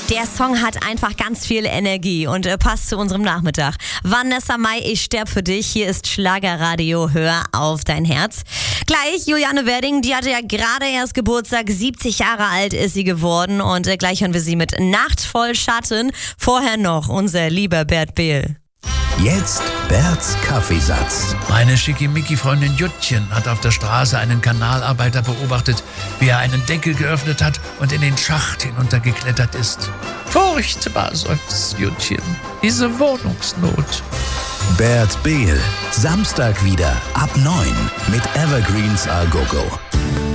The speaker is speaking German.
Der Song hat einfach ganz viel Energie und passt zu unserem Nachmittag. Vanessa Mai, ich sterb für dich. Hier ist Schlagerradio, hör auf dein Herz. Gleich Juliane Werding, die hatte ja gerade erst Geburtstag, 70 Jahre alt ist sie geworden und gleich hören wir sie mit Nacht voll Schatten. Vorher noch unser lieber Bert Behl. Jetzt Berts Kaffeesatz. Meine Schickimicki-Freundin Juttchen hat auf der Straße einen Kanalarbeiter beobachtet, wie er einen Deckel geöffnet hat und in den Schacht hinuntergeklettert ist. Furchtbar, seufzt Juttchen. Diese Wohnungsnot. Bert Behl. Samstag wieder ab 9 mit Evergreens A Go Go.